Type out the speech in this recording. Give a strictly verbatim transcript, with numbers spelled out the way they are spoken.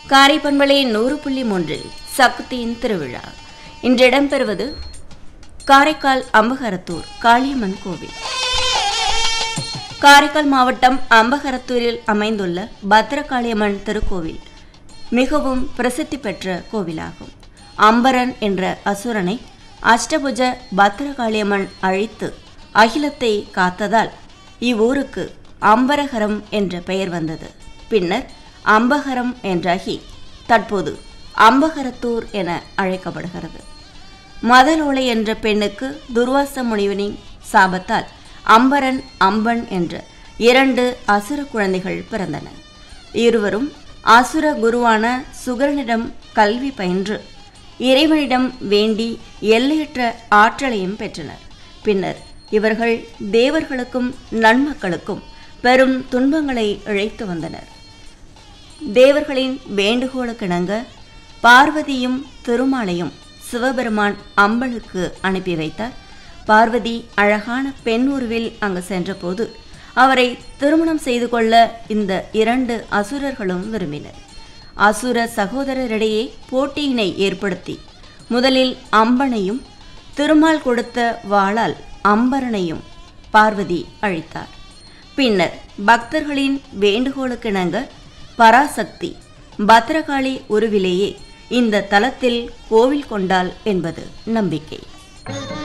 காரைப்பண்பளை நூறு புள்ளி மூன்றில் சக்தியின் திருவிழா இன்று இடம்பெறுவது காரைக்கால் அம்பகரத்தூர் காளியம்மன் கோவில். காரைக்கால் மாவட்டம் அம்பகரத்தூரில் அமைந்துள்ள பத்ரகாளியம்மன் திருக்கோவில் மிகவும் பிரசித்தி பெற்ற கோவிலாகும். அம்பரன் என்ற அசுரனை அஷ்டபுஜ பத்ரகாளியம்மன் அழித்து அகிலத்தை காத்ததால் இவ்வூருக்கு அம்பரகரம் என்ற பெயர் வந்தது. பின்னர் அம்பகரம் என்றாகி தற்போது அம்பகரத்தூர் என அழைக்கப்படுகிறது. மதலோலை என்ற பெண்ணுக்கு துர்வாச முனிவனின் சாபத்தால் அம்பரன் அம்பன் என்ற இரண்டு அசுர குழந்தைகள் பிறந்தனர். இருவரும் அசுர குருவான சுகரனிடம் கல்வி பயின்று இறைவனிடம் வேண்டி எல்லையற்ற ஆற்றலையும் பெற்றனர். பின்னர் இவர்கள் தேவர்களுக்கும் நன்மக்களுக்கும் பெரும் துன்பங்களை இழைத்து வந்தனர். தேவர்களின் வேண்டுகோளுக்கிணங்க பார்வதியும் திருமாலையும் சிவபெருமான் அம்பலுக்கு அனுப்பி வைத்தார். பார்வதி அழகான பெண் உருவில் அங்கு சென்றபோது அவரை திருமணம் செய்து கொள்ள இந்த இரண்டு அசுரர்களும் விரும்பினர். அசுர சகோதரரிடையே போட்டியினை ஏற்படுத்தி முதலில் அம்பனையும் திருமால் கொடுத்த வாளால் அம்பரனையும் பார்வதி அழித்தார். பின்னர் பக்தர்களின் வேண்டுகோளுக்கிணங்க பராசக்தி பத்ரகாளி உருவிலேயே இந்த தலத்தில் கோவில் கொண்டாள் என்பது நம்பிக்கை.